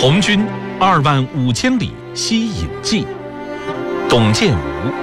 红军25000里西引记，董建吾。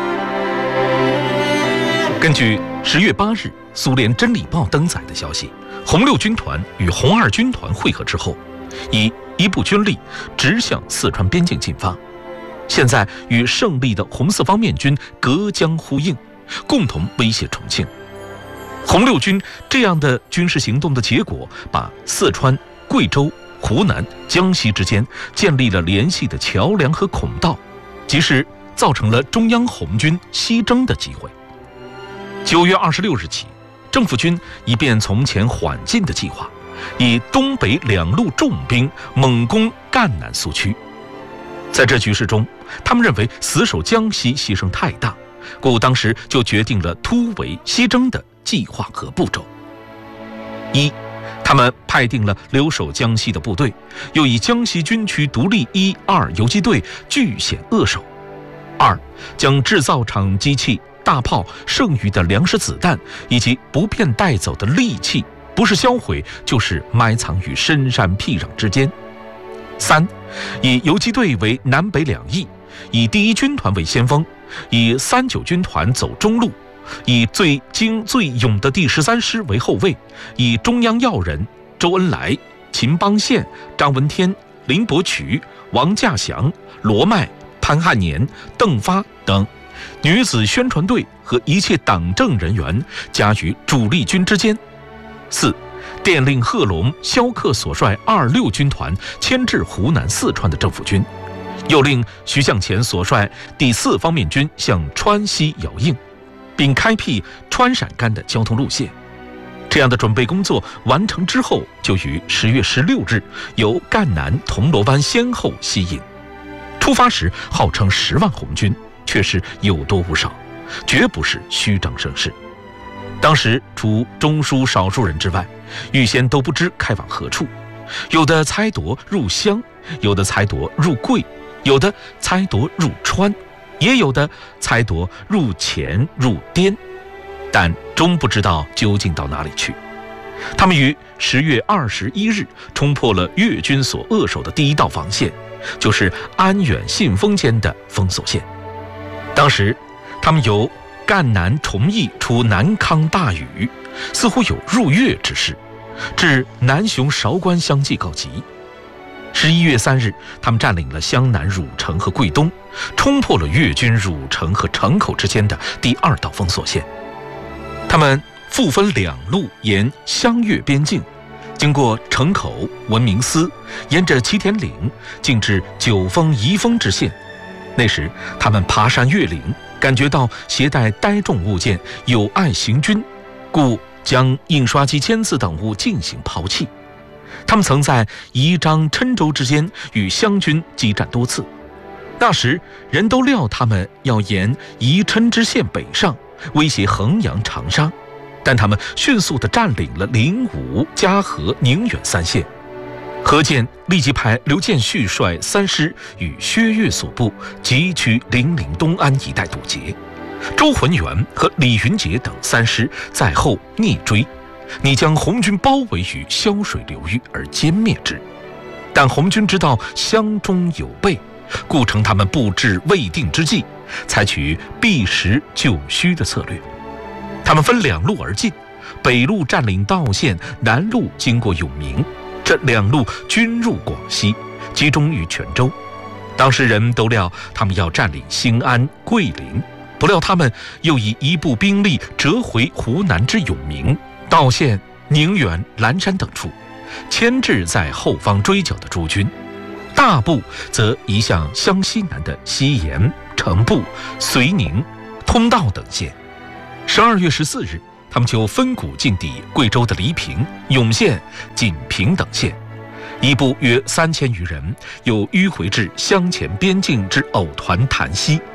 根据10月8日苏联《真理报》登载的消息，红六军团与红二军团会合之后，以一部军力直向四川边境进发，现在与胜利的红四方面军隔江呼应，共同威胁重庆。红六军这样的军事行动的结果，把四川、贵州、湖南、江西之间建立了联系的桥梁和孔道，即是造成了中央红军西征的机会。9月26日起，政府军以便从前缓进的计划，以东北2路重兵猛攻赣南苏区。在这局势中，他们认为死守江西牺牲太大，故当时就决定了突围西征的计划和步骤。一，他们派定了留守江西的部队，又以江西军区独立1、2游击队据险扼守。2，将制造厂机器、大炮、剩余的粮食子弹以及不便带走的利器，不是销毁就是埋藏于深山僻壤之间。3，以游击队为南北两翼，以第1军团为先锋，以39军团走中路，以最精最勇的第13师为后卫，以中央要人周恩来、秦邦宪、张闻天、林伯渠、王稼祥、罗迈、潘汉年、邓发等女子宣传队和一切党政人员加于主力军之间。4，电令贺龙、萧克所率26军团牵制湖南、四川的政府军，又令徐向前所率第4方面军向川西遥应，并开辟川陕甘的交通路线。这样的准备工作完成之后，就于10月16日由赣南、铜锣湾先后西引。出发时号称10万红军，却是有多无少，绝不是虚张声势。当时除中枢少数人之外，预先都不知开往何处，有的猜夺入湘，有的猜夺入贵，有的猜夺入川，也有的猜夺入黔入滇，但终不知道究竟到哪里去。他们于10月21日冲破了粤军所扼守的第1道防线，就是安远信丰间的封锁线。当时他们由赣南崇义出南康大禹，似乎有入粤之势，至南雄韶关相继告急。11月3日，他们占领了湘南汝城和桂东，冲破了粤军汝城和城口之间的第2道封锁线。他们复分2路沿湘粤边境，经过城口、文明司，沿着祁田岭进至九峰、宜丰之线。那时他们爬山越岭，感觉到携带呆重物件有碍行军，故将印刷机、签字等物进行抛弃。他们曾在宜章、郴州之间与湘军激战多次，那时人都料他们要沿宜郴之线北上，威胁衡阳、长沙，但他们迅速地占领了灵武、嘉禾、宁远3线。何键立即派刘建绪率3师与薛岳所部急趋零陵东安一带堵截，周浑元和李云杰等3师在后逆追，拟将红军包围于潇水流域而歼灭之。但红军知道湘中有备，故乘他们布置未定之计，采取避实就虚的策略。他们分2路而进，北路占领道县，南路经过永明，这2路均入广西，集中于泉州。当时人都料他们要占领兴安、桂林，不料他们又以一部兵力折回湖南之永明、道县、宁远、蓝山等处，牵制在后方追剿的诸军。大部则移向湘西南的西延、城部、绥宁、通道等县。12月14日，他们就分股进抵贵州的黎平、永县、锦屏等县，一部约3000余人，又迂回至湘黔边境之藕团潭溪。